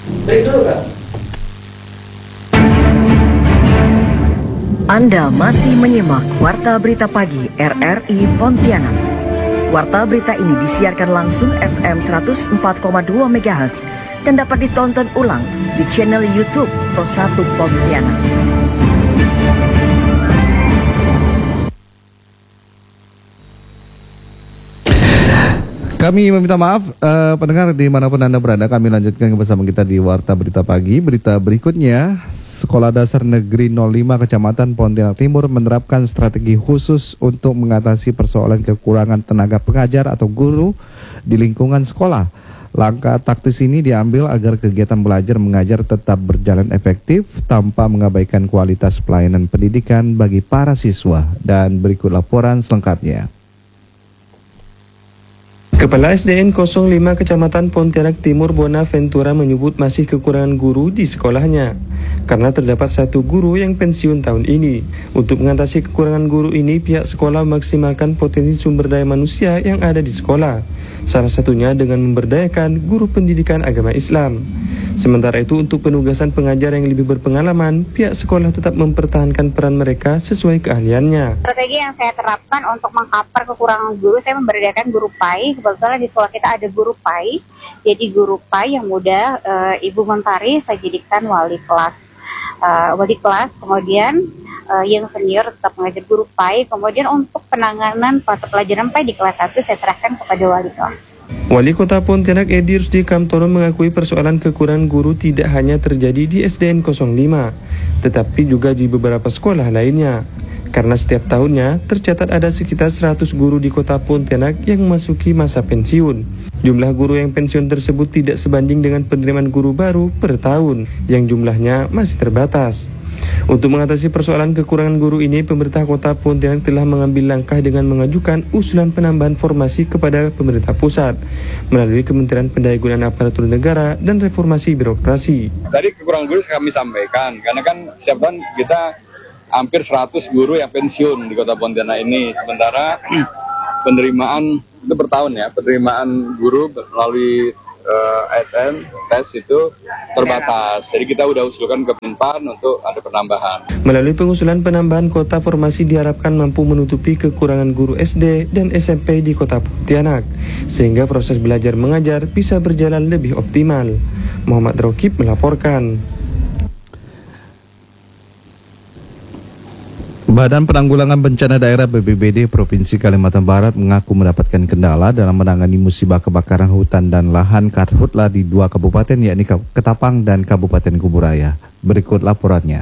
Anda masih menyimak Warta Berita Pagi RRI Pontianak. Warta berita ini disiarkan langsung FM 104,2 MHz dan dapat ditonton ulang di channel YouTube Pro1 Pontianak. Kami meminta maaf pendengar dimanapun Anda berada. Kami lanjutkan bersama kita di Warta Berita Pagi. Berita berikutnya, Sekolah Dasar Negeri 05 Kecamatan Pontianak Timur menerapkan strategi khusus untuk mengatasi persoalan kekurangan tenaga pengajar atau guru di lingkungan sekolah. Langkah taktis ini diambil agar kegiatan belajar mengajar tetap berjalan efektif tanpa mengabaikan kualitas pelayanan pendidikan bagi para siswa. Dan berikut laporan selengkapnya. Kepala SDN 05 Kecamatan Pontianak Timur Bonaventura menyebut masih kekurangan guru di sekolahnya karena terdapat satu guru yang pensiun tahun ini. Untuk mengatasi kekurangan guru ini, pihak sekolah memaksimalkan potensi sumber daya manusia yang ada di sekolah. Salah satunya dengan memberdayakan guru pendidikan agama Islam. Sementara itu, untuk penugasan pengajar yang lebih berpengalaman, pihak sekolah tetap mempertahankan peran mereka sesuai keahliannya. Strategi yang saya terapkan untuk mengcover kekurangan guru, saya memberdayakan guru PAI. Kebetulan di sekolah kita ada guru PAI. Jadi guru PAI yang muda, Ibu Mentari, saya jadikan wali kelas. Kemudian yang senior tetap mengajar guru PAI. Kemudian untuk penanganan mata pelajaran PAI di kelas 1 saya serahkan kepada wali kelas. Wali Kota Pontianak Edi Rusdi Kamtono mengakui persoalan kekurangan guru tidak hanya terjadi di SDN 05, tetapi juga di beberapa sekolah lainnya. Karena setiap tahunnya tercatat ada sekitar 100 guru di Kota Pontianak yang memasuki masa pensiun. Jumlah guru yang pensiun tersebut tidak sebanding dengan penerimaan guru baru per tahun, yang jumlahnya masih terbatas. Untuk mengatasi persoalan kekurangan guru ini, pemerintah Kota Pontianak telah mengambil langkah dengan mengajukan usulan penambahan formasi kepada pemerintah pusat melalui Kementerian Pendayagunaan Aparatur Negara dan Reformasi Birokrasi. Tadi kekurangan guru kami sampaikan, karena kan setiap tahun kita hampir 100 guru yang pensiun di Kota Pontianak ini. Sementara penerimaan itu per tahun ya, penerimaan guru melalui ASN tes itu terbatas. Jadi kita udah usulkan ke Menpan untuk ada penambahan. Melalui pengusulan penambahan kota formasi diharapkan mampu menutupi kekurangan guru SD dan SMP di Kota Pontianak, sehingga proses belajar mengajar bisa berjalan lebih optimal. Muhammad Rokib melaporkan. Badan Penanggulangan Bencana Daerah BPBD Provinsi Kalimantan Barat mengaku mendapatkan kendala dalam menangani musibah kebakaran hutan dan lahan karhutla di 2 kabupaten, yakni Ketapang dan Kabupaten Kuburaya. Berikut laporannya.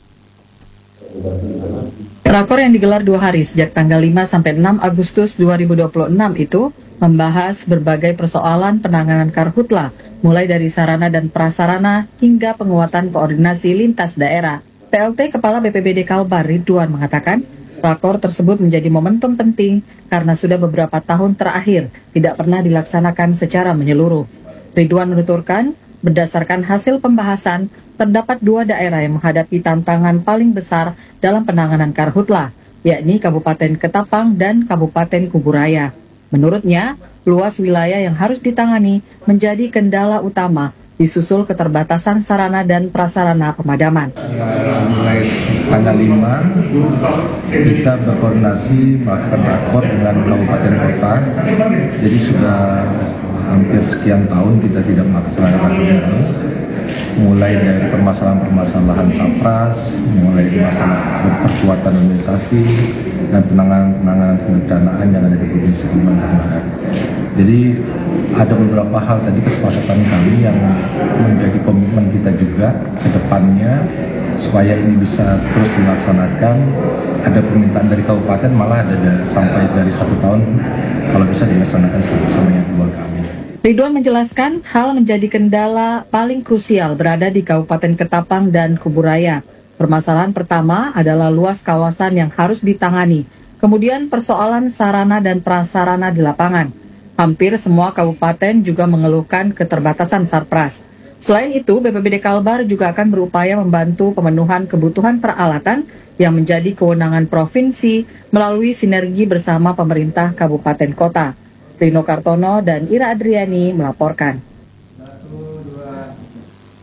Rakor yang digelar 2 hari sejak tanggal 5 sampai 6 Agustus 2026 itu membahas berbagai persoalan penanganan karhutla, mulai dari sarana dan prasarana hingga penguatan koordinasi lintas daerah. PLT Kepala BPBD Kalbar Ridwan mengatakan, rakor tersebut menjadi momentum penting karena sudah beberapa tahun terakhir tidak pernah dilaksanakan secara menyeluruh. Ridwan menuturkan, berdasarkan hasil pembahasan, terdapat 2 daerah yang menghadapi tantangan paling besar dalam penanganan karhutla, yakni Kabupaten Ketapang dan Kabupaten Kuburaya. Menurutnya, luas wilayah yang harus ditangani menjadi kendala utama, disusul keterbatasan sarana dan prasarana pemadaman. Mulai tanggal 5 kita berkoordinasi melakukan rakor dengan kabupaten kota. Jadi sudah hampir sekian tahun kita tidak melaksanakan ini. Mulai dari permasalahan sapras, mulai dari masalah perkuatan organisasi dan penanganan kebencanaan yang ada di Provinsi Kalimantan Barat. Jadi ada beberapa hal tadi kesepakatan kami yang menjadi komitmen kita juga ke depannya supaya ini bisa terus dilaksanakan. Ada permintaan dari kabupaten malah ada sampai dari 1 tahun kalau bisa dilaksanakan sebanyak 2 kali. Ridwan menjelaskan hal menjadi kendala paling krusial berada di Kabupaten Ketapang dan Kuburaya. Permasalahan pertama adalah luas kawasan yang harus ditangani, kemudian persoalan sarana dan prasarana di lapangan. Hampir semua kabupaten juga mengeluhkan keterbatasan sarpras. Selain itu, BPBD Kalbar juga akan berupaya membantu pemenuhan kebutuhan peralatan yang menjadi kewenangan provinsi melalui sinergi bersama pemerintah kabupaten kota. Rino Kartono dan Ira Adriani melaporkan.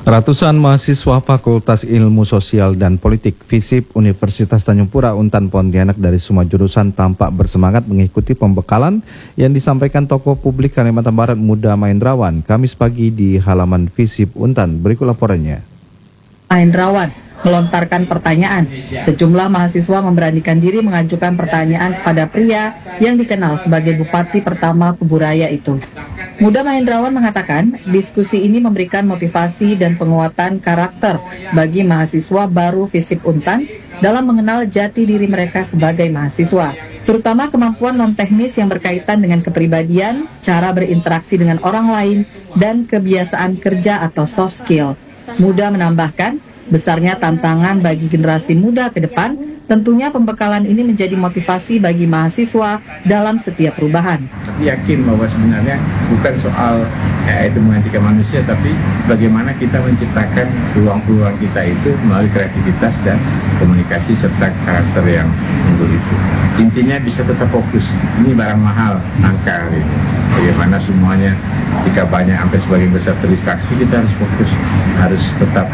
Ratusan mahasiswa Fakultas Ilmu Sosial dan Politik FISIP Universitas Tanjung Pura Untan Pontianak dari semua jurusan tampak bersemangat mengikuti pembekalan yang disampaikan tokoh publik Kalimantan Barat Muda Mahendrawan Kamis pagi di halaman FISIP Untan. Berikut laporannya. Mahendrawan melontarkan pertanyaan. Sejumlah mahasiswa memberanikan diri mengajukan pertanyaan kepada pria yang dikenal sebagai bupati pertama Kuburaya itu. Muda Mahendrawan mengatakan diskusi ini memberikan motivasi dan penguatan karakter bagi mahasiswa baru FISIP Untan dalam mengenal jati diri mereka sebagai mahasiswa, terutama kemampuan non-teknis yang berkaitan dengan kepribadian, cara berinteraksi dengan orang lain, dan kebiasaan kerja atau soft skill. Muda menambahkan, besarnya tantangan bagi generasi muda ke depan, tentunya pembekalan ini menjadi motivasi bagi mahasiswa dalam setiap perubahan. Tapi yakin bahwa sebenarnya bukan soal itu menghentikan manusia, tapi bagaimana kita menciptakan peluang-peluang kita itu melalui kreativitas dan komunikasi serta karakter yang unggul itu. Intinya bisa tetap fokus, ini barang mahal, angka ini. Bagaimana semuanya, jika banyak sampai sebagian besar terdistraksi, kita harus fokus, harus tetap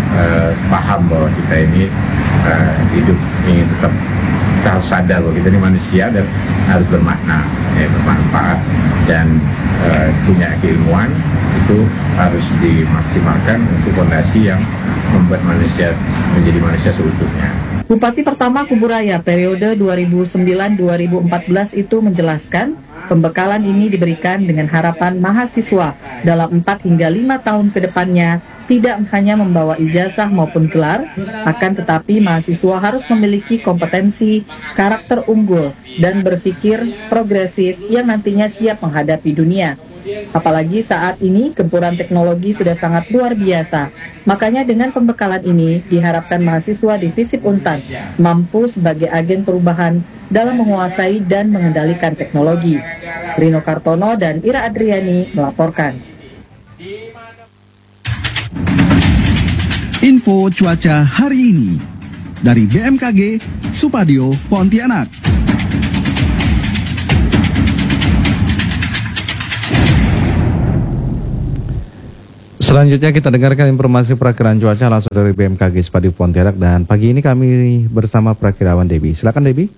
paham bahwa kita ini hidup ingin tetap, kita harus sadar bahwa kita ini manusia dan harus bermakna, bermanfaat, dan punya keilmuan itu harus dimaksimalkan untuk fondasi yang membuat manusia menjadi manusia seutuhnya. Bupati pertama Kuburaya periode 2009-2014 itu menjelaskan, pembekalan ini diberikan dengan harapan mahasiswa dalam 4 hingga 5 tahun ke depannya tidak hanya membawa ijazah maupun gelar, akan tetapi mahasiswa harus memiliki kompetensi, karakter unggul, dan berpikir progresif yang nantinya siap menghadapi dunia. Apalagi saat ini gempuran teknologi sudah sangat luar biasa. Makanya dengan pembekalan ini diharapkan mahasiswa di FISIP Untan mampu sebagai agen perubahan dalam menguasai dan mengendalikan teknologi. Rino Kartono dan Ira Adriani melaporkan. Info cuaca hari ini dari BMKG Supadio Pontianak. Selanjutnya kita dengarkan informasi perakiraan cuaca langsung dari BMKG Supadio Pontianak, dan pagi ini kami bersama Prakirawan Debbie. Silakan Debbie.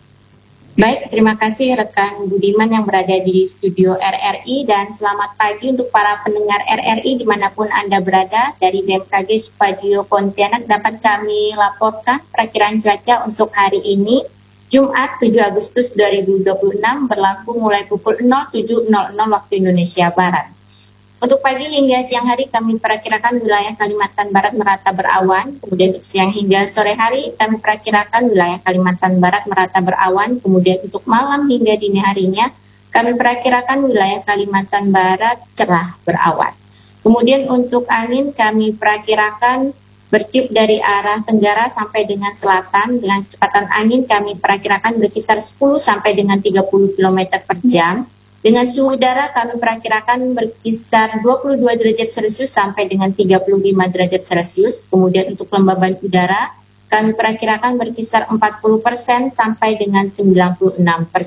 Baik, terima kasih rekan Budiman yang berada di studio RRI, dan selamat pagi untuk para pendengar RRI dimanapun Anda berada. Dari BMKG Supadio Pontianak dapat kami laporkan perakiraan cuaca untuk hari ini, Jumat 7 Agustus 2026, berlaku mulai pukul 07.00 waktu Indonesia Barat. Untuk pagi hingga siang hari kami perkirakan wilayah Kalimantan Barat merata berawan, kemudian untuk siang hingga sore hari kami perkirakan wilayah Kalimantan Barat merata berawan, kemudian untuk malam hingga dini harinya kami perkirakan wilayah Kalimantan Barat cerah berawan. Kemudian untuk angin kami perkirakan bertiup dari arah tenggara sampai dengan selatan, dengan kecepatan angin kami perkirakan berkisar 10 sampai dengan 30 km per jam. Dengan suhu udara kami perkirakan berkisar 22 derajat Celcius sampai dengan 35 derajat Celcius. Kemudian untuk kelembaban udara kami perkirakan berkisar 40% sampai dengan 96%.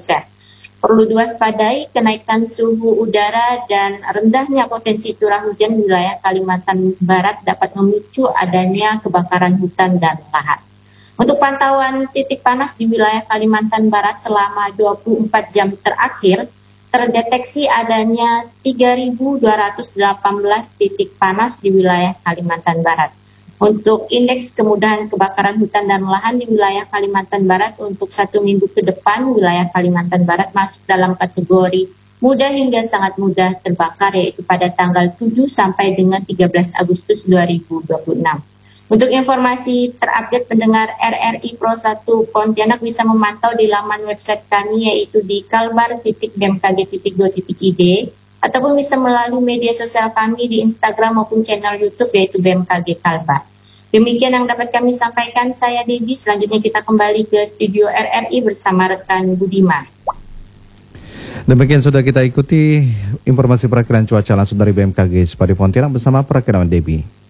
Perlu diwaspadai kenaikan suhu udara dan rendahnya potensi curah hujan di wilayah Kalimantan Barat dapat memicu adanya kebakaran hutan dan lahan. Untuk pantauan titik panas di wilayah Kalimantan Barat selama 24 jam terakhir, terdeteksi adanya 3.218 titik panas di wilayah Kalimantan Barat. Untuk indeks kemudahan kebakaran hutan dan lahan di wilayah Kalimantan Barat untuk 1 minggu ke depan, wilayah Kalimantan Barat masuk dalam kategori mudah hingga sangat mudah terbakar, yaitu pada tanggal 7 sampai dengan 13 Agustus 2026. Untuk informasi terupdate pendengar RRI Pro 1 Pontianak bisa memantau di laman website kami, yaitu di kalbar.bmkg.go.id, ataupun bisa melalui media sosial kami di Instagram maupun channel YouTube yaitu BMKG Kalbar. Demikian yang dapat kami sampaikan, saya Debbie. Selanjutnya kita kembali ke studio RRI bersama rekan Budiman. Demikian sudah kita ikuti informasi perakiraan cuaca langsung dari BMKG Supadio Pontianak bersama Prakirawan Debbie.